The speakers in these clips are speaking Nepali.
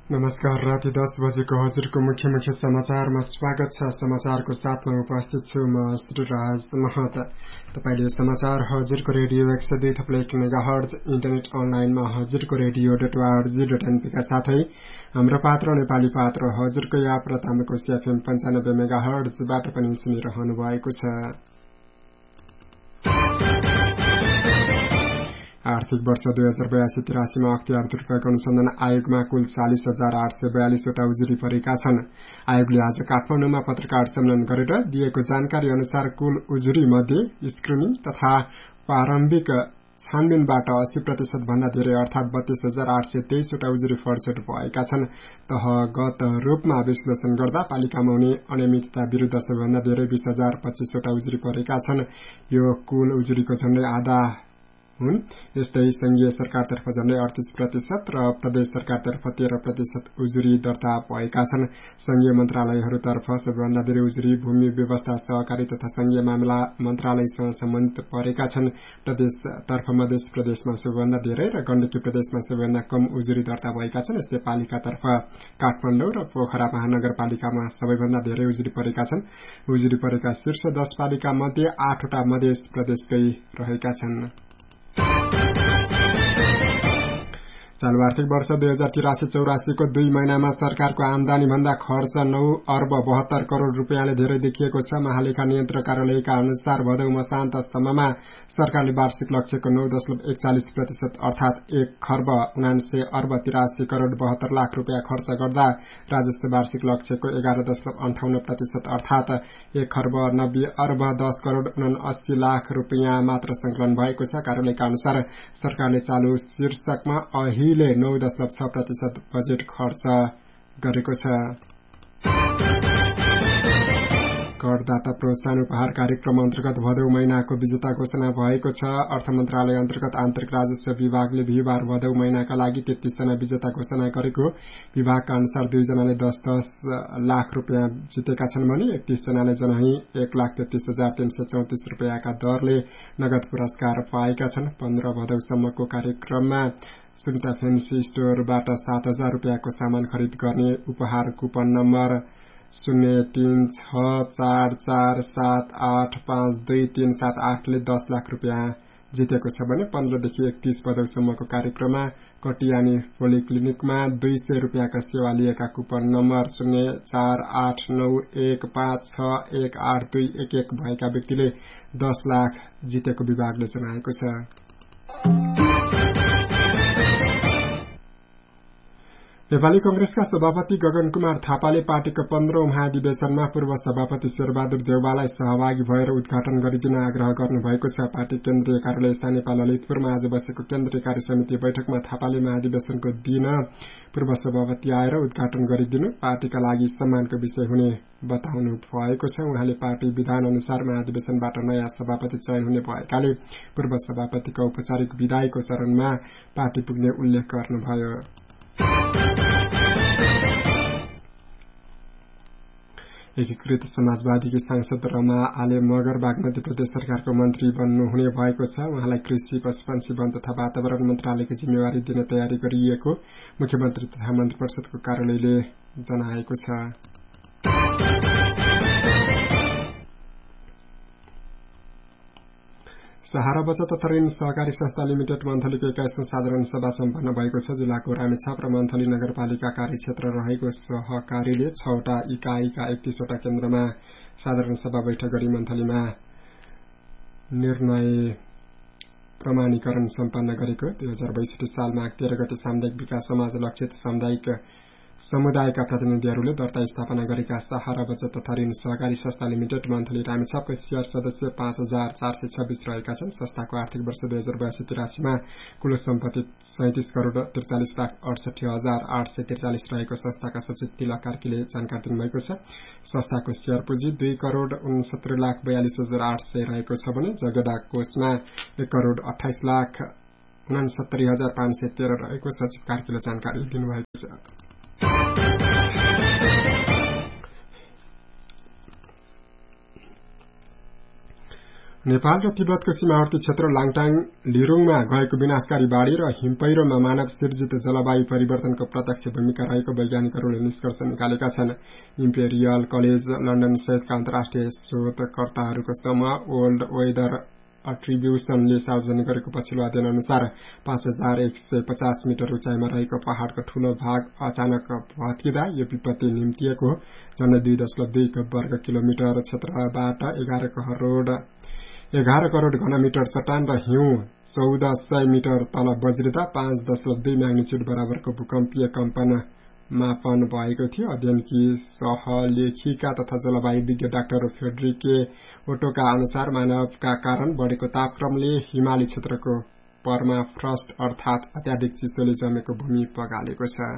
नमस्कार। राति 10 बजेको हजुरको मुख्य समाचारमा स्वागत छ। समाचारको साथमा उपस्थित छु म श्रीराज महत। तपाईले समाचार हजुरको रेडियो 102.1 मेगाहर्ज इन्टरनेट अनलाइनमा हजुरको रेडियो.org.np का साथै हाम्रो पात्र नेपाली पात्र हजुरको याप र तामाकोसी एफएम 95 मेगाहर्जबाट पनि सुनिरहनु भएको छ। आर्थिक वर्ष 2082-83 मा अख्तियार दुरूपयोग अनुसन्धान आयोगमा कुल 40,842 वटा उजुरी परेका छन्। आयोगले आज काठमाडौँमा पत्रकार सम्मेलन गरेर दिएको जानकारी अनुसार कुल उजुरी मध्ये स्क्रिनिङ तथा प्रारम्भिक छानबिनबाट 80% भन्दा धेरै अर्थात 32,823 वटा उजुरी फर्चट भएका छन्। तहगत रूपमा विश्लेषण गर्दा पालिकामा हुने अनियमितता विरुद्ध सबैभन्दा धेरै 20,025 वटा उजुरी परेका छन्। यो कुल उजुरीको झण्डै आधा हुन्। यस्तै संघीय सरकारतर्फ झण्डै 38% र प्रदेश सरकारतर्फ 13% उजुरी दर्ता भएका छन्। संघीय मन्त्रालयहरूतर्फ सबैभन्दा धेरै उजुरी भूमि व्यवस्था सहकारी तथा संघीय मामला मन्त्रालयसँग सम्बन्धित परेका छन्। प्रदेशतर्फ मध्य प्रदेशमा सबैभन्दा धेरै र गण्डकी प्रदेशमा सबैभन्दा कम उजुरी दर्ता भएका छन्। यस्तै पालिकातर्फ काठमाडौँ र पोखरा महानगरपालिकामा सबैभन्दा धेरै उजुरी परेका छन्। उजुरी परेका शीर्ष 10 पालिका मध्ये 8 वटा मध्य प्रदेशकै रहेका छन्। चालू आर्थिक वर्ष 2083-84 को 2 महिनामा सरकारको आमदानी भन्दा खर्च 9 अर्ब 72 करोड़ रुपियाँले धेरै देखिएको छ। महालेखा नियन्त्रक कार्यालयका अनुसार भदौ मसान्तसम्ममा सरकारले वार्षिक लक्ष्यको 9.41% अर्थात 1 खर्ब 79 अर्ब 83 करोड़ 72 लाख रुपियाँ खर्च गर्दा राजस्व वार्षिक लक्ष्यको 11.58% अर्थात 1 खर्ब 90 अर्ब 10 करोड़ 79 लाख रुपियाँ मात्र संकलन भएको छ। कार्यालयका अनुसार सरकारले चालू शीर्षकमा अहिले 9.6% बजेट खर्च गरेको छ। करदाता प्रोत्साहन उपहार कार्यक्रम अन्तर्गत भदौ महिनाको विजेता घोषणा भएको छ। अर्थ मन्त्रालय अन्तर्गत आन्तरिक राजस्व विभागले बिहीबार भदौ महिनाका लागि 33 जना विजेता घोषणा गरेको। विभागका अनुसार 2 जनाले 10-10 लाख रुपियाँ जितेका छन् भने 31 जनाले जनै 1,33,334 रुपियाँका दरले नगद पुरस्कार पाएका छन्। 15 भदौसम्मको कार्यक्रममा सुनिता फेन्सी स्टोरबाट 7,000 रुपियाँको सामान खरिद गर्ने उपहार कुपन नम्बर 036447852378 ले 10 लाख रुपियाँ जितेको छ भने 15 देखि 31 भदौसम्मको कार्यक्रममा कटियानी पोलिक्लिनिकमा 200 रुपियाँका सेवा लिएका कुपन नम्बर 048915618211 भएका व्यक्तिले 10 लाख जितेको विभागले जनाएको छ। नेपाली कंग्रेसका सभापति गगन कुमार थापाले पार्टीको 15औं महाधिवेशनमा पूर्व सभापति शेरबहादुर देउवालाई सहभागी भएर उद्घाटन गरिदिन आग्रह गर्नुभएको छ। पार्टी केन्द्रीय कार्यालय स्थानीय ललितपुरमा आज बसेको केन्द्रीय कार्य समिति बैठकमा थापाले महाधिवेशनको दिन पूर्व सभापति आएर उद्घाटन गरिदिनु पार्टीका लागि सम्मानको विषय हुने बताउनु भएको छ। उहाँले पार्टी विधान अनुसार महाधिवेशनबाट नयाँ सभापति चयन हुने भएकाले पूर्व सभापतिको औपचारिक विदाईको चरणमा पार्टी पुग्ने उल्लेख गर्नुभयो। एकीकृत समाजवादीकी सांसद रमा आले मगर बागमती प्रदेश सरकारको मन्त्री बन्नुहुने भएको छ। उहाँलाई कृषि, पशुपन्छी, वन तथा वातावरण मन्त्रालयको जिम्मेवारी दिन तयारी गरिएको मुख्यमन्त्री तथा मन्त्री परिषदको कार्यालयले जनाएको छ। सहारा बचत तथा ऋण सहकारी संस्था लिमिटेड मन्थलीको 21औं साधारण सभा सम्पन्न भएको छ। जिल्लाको रामेछाप र मन्थली नगरपालिका कार्यक्षेत्र रहेको सहकारीले 6 वटा इकाइका 31 वटा केन्द्रमा साधारण सभा बैठक गरी मन्थलीमा निर्णय प्रमाणीकरण सम्पन्न गरेको। 2062 सालमा 13 गते सामुदायिक विकास समाज लक्षित सामुदायिक समुदायका प्रतिनिधिहरूले दर्ता स्थापना गरेका सहारा बचत तथा ऋण सहकारी संस्था लिमिटेड मन्थली रामेछापको शेयर सदस्य 5,426 रहेका छन्। संस्थाको आर्थिक वर्ष 2082-83 मा कुल सम्पत्ति 37 करोड़ 43,68,843 रहेको संस्थाका सचिव तिलक कार्कीले जानकारी दिनुभएको छ। संस्थाको शेयर पुँजी 2 करोड़ 69,42,800 रहेको छ भने जगेडा कोषमा 1 करोड़ 28,69,513 रहेको सचिव कार्कीले जानकारी दिनुभएको छ। नेपाल र तिब्बतको सीमावर्ती क्षेत्र लाङटाङ लिरुङमा गएको विनाशकारी बाढ़ी र हिमपैह्रोमा मानव सिर्जित जलवायु परिवर्तनको प्रत्यक्ष भूमिका रहेको वैज्ञानिकहरूले निष्कर्ष निकालेका छन्। इम्पेरियल कलेज लन्डन सहितका अन्तर्राष्ट्रिय शोधकर्ताहरूको समूह वर्ल्ड वेदर अट्रिब्युसनले सार्वजनिक गरेको पछिल्लो अध्ययन अनुसार 5150 मिटर उचाइमा रहेको पहाड़को ठूलो भाग अचानक भत्किँदा यो विपत्ति निम्तिएको हो। झण्डै 2.2 वर्ग किलोमिटर क्षेत्रबाट 11 करोड़ घनमिटर चट्टान र हिउँ 1400 मिटर तल बज्रिँदा 5.2 म्याग्निच्युड बराबरको भूकम्पीय कम्पन मापन भएको थियो। अध्ययनकी सहलेखिका तथा जलवायु विज्ञ डाक्टर फेडरिके ओटोका अनुसार मानवका कारण बढ़ेको तापक्रमले हिमाली क्षेत्रको पर्माफ्रस्ट अर्थात अत्याधिक चिसोले जमेको भूमि पगालेको छ।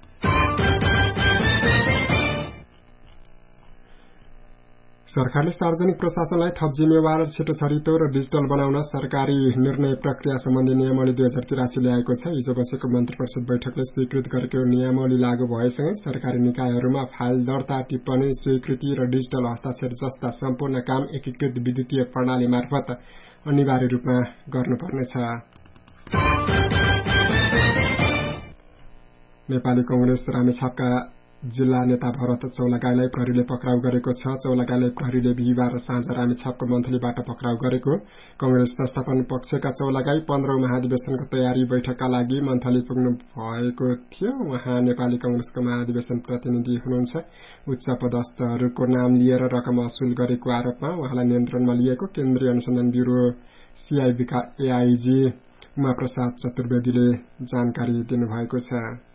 सरकारले सार्वजनिक प्रशासनलाई थप जिम्मेवार, छिटो छरितो र डिजिटल बनाउन सरकारी निर्णय प्रक्रिया सम्बन्धी नियमावली 2083 ल्याएको छ। हिजो बसेको मन्त्री परिषद बैठकले स्वीकृत गरेको नियमावली लागू भएसँगै सरकारी निकायहरूमा फाइल दर्ता, टिप्पणी, स्वीकृति र डिजिटल हस्ताक्षर जस्ता सम्पूर्ण काम एकीकृत विद्युतीय प्रणाली मार्फत अनिवार्य रूपमा गर्नुपर्नेछ। नेपाली कांग्रेस रामेछापका जिल्ला नेता भरत चौलागाईलाई प्रहरीले पक्राउ गरेको छ। चौलागाईलाई प्रहरीले बिहीबार साँझ रामेछापको मन्थलीबाट पक्राउ गरेको। कांग्रेस संस्थापन पक्षका चौलागाई 15औं महाधिवेशनको तयारी बैठकका लागि मन्थली पुग्नु भएको थियो। उहाँ नेपाली कांग्रेसको महाधिवेशन प्रतिनिधि हुनुहुन्छ। उच्च पदस्थहरूको नाम लिएर रकम असुल गरेको आरोपमा उहाँलाई नियन्त्रणमा लिएको केन्द्रीय अनुसन्धान ब्यूरो सीआईबीका एआईजी उमाप्रसाद चतुर्वेदीले जानकारी दिनुभएको छ।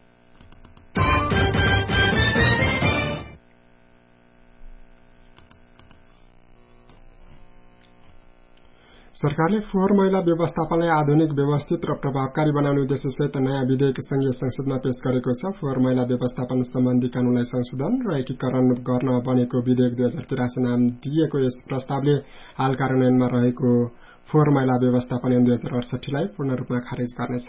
सरकारले फोहोर मैला व्यवस्थापनलाई आधुनिक, व्यवस्थित र प्रभावकारी बनाउने उद्देश्यसहित नयाँ विधेयक संघीय संसदमा पेश गरेको छ। फोहोर मैला व्यवस्थापन सम्बन्धी कानूनलाई संशोधन र एकीकरण गर्न बनेको विधेयक 2083 नाम दिएको यस प्रस्तावले हाल कार्यान्वयनमा रहेको फोहोर मैला व्यवस्थापन ऐन 2068 लाई पूर्ण रूपमा खारेज गर्नेछ।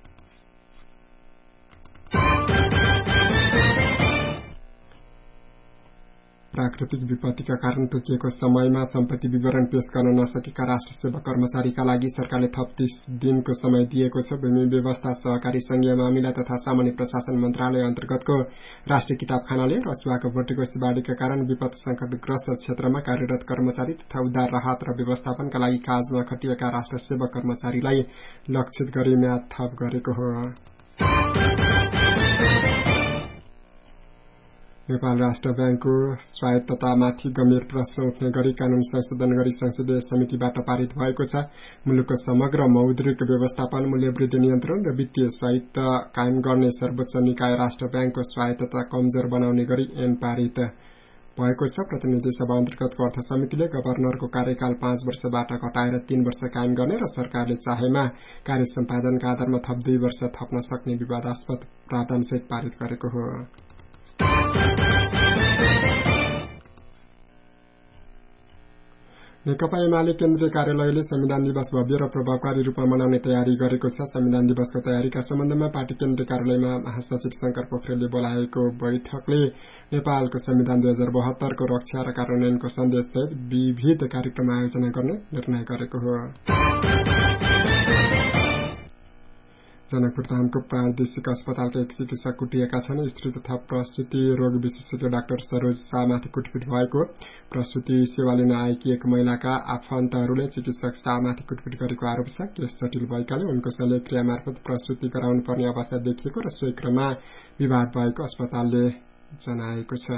प्राकृतिक विपत्तिका कारण तोकिएको समयमा सम्पत्ति विवरण पेश गर्न नसकेका राष्ट्र सेवा कर्मचारीका लागि सरकारले थप 30 दिनको समय दिएको छ। भूमि व्यवस्था, सहकारी संघीय मामिला तथा सामान्य प्रशासन मन्त्रालय अन्तर्गतको राष्ट्रिय किताबखानाले रसुवाको भर्टिकोसी बाढीका कारण विपद संकटग्रस्त क्षेत्रमा कार्यरत कर्मचारी तथा उद्धार, राहत र व्यवस्थापनका लागि काजमा खटिएका राष्ट्र सेवा कर्मचारीलाई लक्षित गरी म्याद थप गरेको हो। नेपाल राष्ट्र बैंकको स्वायत्ततामाथि गम्भीर प्रश्न उठ्ने गरी कानून संशोधन गरी संसदीय समितिबाट पारित भएको छ। मुलुकको समग्र मौद्रिक व्यवस्थापन, मूल्यवृद्धि नियन्त्रण र वित्तीय स्वायत्त कायम गर्ने सर्वोच्च निकाय राष्ट्र बैंकको स्वायत्तता कमजोर बनाउने गरी ऐन पारित भएको छ। प्रतिनिधि सभा अन्तर्गतको अर्थ समितिले गभर्नरको कार्यकाल 5 वर्षबाट घटाएर 3 वर्ष कायम गर्ने र सरकारले चाहेमा कार्य सम्पादनका आधारमा थप 2 वर्ष थप्न सक्ने विवादास्पद प्रावधानसहित पारित गरेको हो। नेकपा एमाले केन्द्रीय कार्यालयले संविधान दिवस भव्य र प्रभावकारी रूपमा मनाउने तयारी गरेको छ। संविधान दिवसको तयारीका सम्बन्धमा पार्टी केन्द्रीय कार्यालयमा महासचिव शंकर पोखरेलले बोलाएको बैठकले नेपालको संविधान 2072 को रक्षा र कार्यान्वयनको सन्देशसहित विविध कार्यक्रम आयोजना गर्ने निर्णय गरेको हो। जनकपुर धामको प्रादेशिक अस्पतालका एक चिकित्सक कुटिएका छन्। स्त्री तथा प्रसूति रोग विशेषज्ञ डाक्टर सरोज शाहमाथि कुटपिट भएको। प्रसूति सेवा लिन आएकी एक महिलाका आफन्तहरूले चिकित्सक शाहमाथि कुटपिट गरेको आरोप छ। केस जटिल भएकाले उनको शल्यक्रिया मार्फत प्रसूति गराउनु पर्ने अवस्था देखिएको र सोही क्रममा विवाद भएको अस्पतालले जनाएको छ।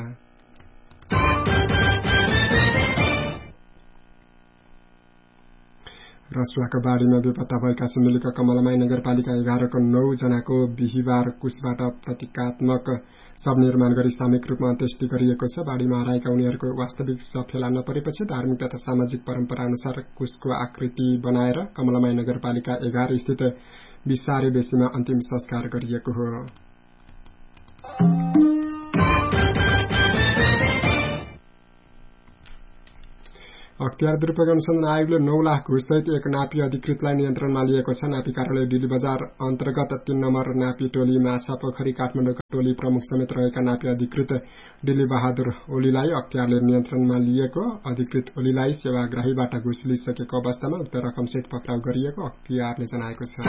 रसुवाको बाढीमा बेपत्ता भएका सिन्धुलीका कमलमाई नगरपालिका 11 को 9 जनाको बिहीबार कुशबाट प्रतीकात्मक शव निर्माण गरी सामूहिक रूपमा अन्त्येष्टि गरिएको छ। बाढीमा हराएका उनीहरूको वास्तविक शव फेला नपरेपछि धार्मिक तथा सामाजिक परम्परा अनुसार कुशको आकृति बनाएर कमलमाई नगरपालिका 11 स्थित विसारे बेसीमा अन्तिम संस्कार गरिएको हो। अख्तियार दुरूपयोग अनुसन्धान आयोगले 9 लाख घुससहित एक नापी अधिकृतलाई नियन्त्रणमा लिएको छ। नापी कार्यालय डिली बजार अन्तर्गत 3 नम्बर नापी टोली माछा पोखरी काठमाडौँका टोली प्रमुख समेत रहेका नापी अधिकृत डिली बहादुर ओलीलाई अख्तियारले नियन्त्रणमा लिएको। अधिकृत ओलीलाई सेवाग्राहीबाट घुस लिइसकेको अवस्थामा उक्त रकमसहित पक्राउ गरिएको अख्तियारले जनाएको छ।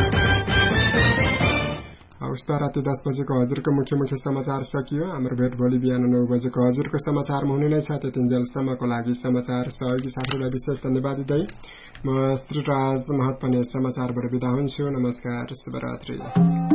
हवस् त, राति 10 बजेको हजुरको मुख्य समाचार सकियो। हाम्रो भेट भोलि बिहान 9 बजेको हजुरको समाचारमा हुने नै छ। त्यतिन्जेलसम्मको लागि समाचार सहयोगी साथीलाई विशेष धन्यवाद दिँदै म श्रीराज महत पनि समाचारबाट बिदा हुन्छु। नमस्कार, शुभरात्रि।